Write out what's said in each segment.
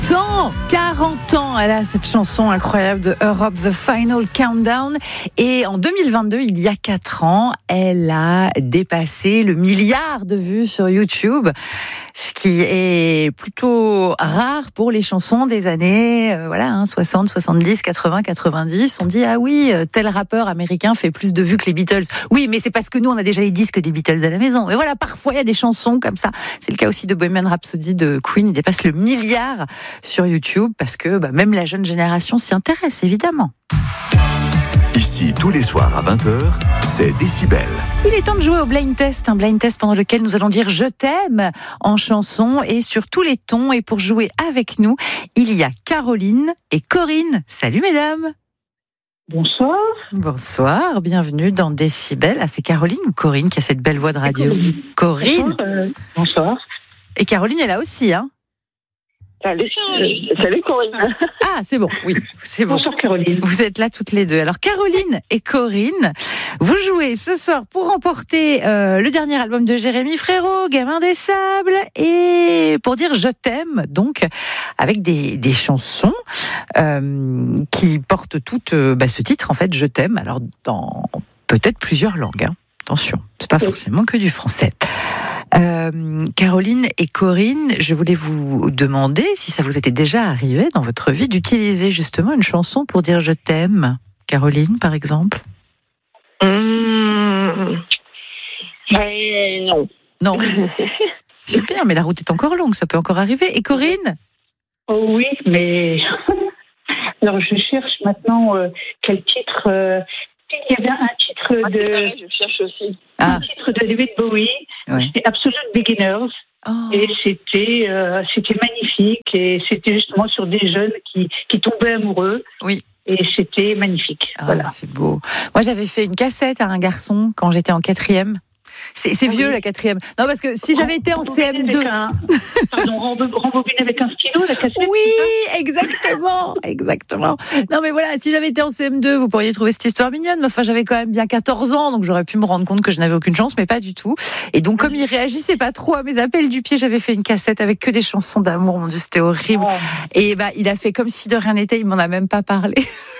40 ans, elle a cette chanson incroyable de Europe, The Final Countdown. Et en 2022, il y a 4 ans, elle a dépassé le milliard de vues sur YouTube, ce qui est plutôt rare pour les chansons des années 60, 70, 80, 90. On dit, ah oui, tel rappeur américain fait plus de vues que les Beatles. Oui, mais c'est parce que nous, on a déjà les disques des Beatles à la maison. Mais voilà, parfois, il y a des chansons comme ça. C'est le cas aussi de Bohemian Rhapsody de Queen. Il dépasse le milliard sur YouTube parce que même la jeune génération s'y intéresse, évidemment. Ici, tous les soirs à 20h, c'est Décibel. Il est temps de jouer au blind test, un blind test pendant lequel nous allons dire « Je t'aime » en chanson et sur tous les tons. Et pour jouer avec nous, il y a Caroline et Corinne. Salut mesdames. Bonsoir. Bonsoir, bienvenue dans Décibel. Ah, c'est Caroline ou Corinne qui a cette belle voix de radio? Corinne. Bonsoir. Et Caroline est là aussi, hein? Salut Corinne. Ah, c'est bon, oui, c'est bon. Bonsoir Caroline. Vous êtes là toutes les deux. Alors Caroline et Corinne, vous jouez ce soir pour remporter le dernier album de Jérémy Frérot, Gamin des Sables, et pour dire je t'aime, donc avec des chansons qui portent toutes ce titre en fait, je t'aime. Alors dans peut-être plusieurs langues. Hein. Attention, c'est pas forcément que du français. Caroline et Corinne, je voulais vous demander si ça vous était déjà arrivé dans votre vie d'utiliser justement une chanson pour dire je t'aime. Caroline, par exemple? Non. Non. Super, mais la route est encore longue, ça peut encore arriver. Et Corinne? Oh oui, mais alors je cherche maintenant quel titre. Il y avait un titre de. Je cherche aussi. Un titre de David Bowie. Oui. C'était Absolute Beginners. Oh. Et c'était magnifique. Et c'était justement sur des jeunes qui tombaient amoureux. Oui. Et c'était magnifique. Oh, voilà. C'est beau. Moi, j'avais fait une cassette à un garçon quand j'étais en 4e. C'est vieux, la 4e. Non, parce que si j'avais été en CM2... Rembobiné avec un stylo, la cassette? Oui, exactement. Non, mais voilà, si j'avais été en CM2, vous pourriez trouver cette histoire mignonne. Mais enfin, j'avais quand même bien 14 ans, donc j'aurais pu me rendre compte que je n'avais aucune chance, mais pas du tout. Et donc, comme il réagissait pas trop à mes appels du pied, j'avais fait une cassette avec que des chansons d'amour. Mon Dieu, c'était horrible. Oh. Et il a fait comme si de rien n'était, il m'en a même pas parlé.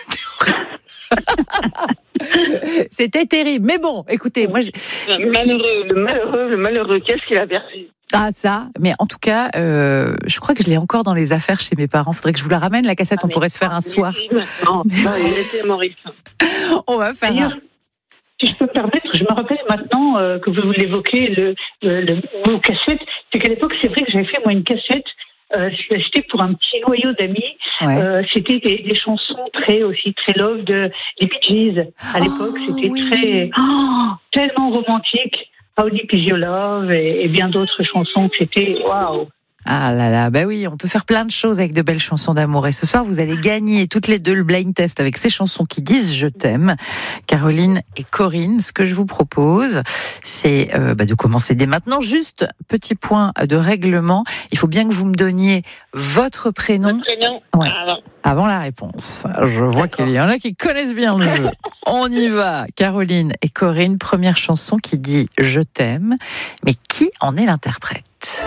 C'était terrible, mais bon, écoutez, moi, le malheureux, qu'est-ce qu'il a perdu? Ah ça, mais en tout cas, je crois que je l'ai encore dans les affaires chez mes parents. Faudrait que je vous la ramène la cassette. On pourrait se faire un soir. Non, il était Maurice. On va faire. D'ailleurs, si je peux me permettre, je me rappelle maintenant que vous l'évoquez, le mot cassette. C'est qu'à l'époque, c'est vrai que j'avais fait moi une cassette. C'était pour un petit noyau d'amis. Ouais. C'était des chansons très love des Bee Gees. À l'époque, c'était tellement romantique. How Deep Is Your Love et bien d'autres chansons que c'était waouh. Ah là là, oui, on peut faire plein de choses avec de belles chansons d'amour. Et ce soir, vous allez gagner toutes les deux le blind test avec ces chansons qui disent je t'aime. Caroline et Corinne, ce que je vous propose, c'est de commencer dès maintenant. Juste petit point de règlement. Il faut bien que vous me donniez votre prénom. Votre prénom. Ouais. Avant la réponse. Je vois qu'il y en a qui connaissent bien le jeu. On y va. Caroline et Corinne, première chanson qui dit je t'aime. Mais qui en est l'interprète?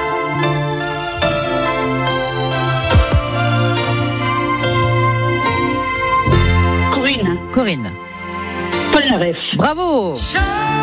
Corinne. Paul Naref. Bravo.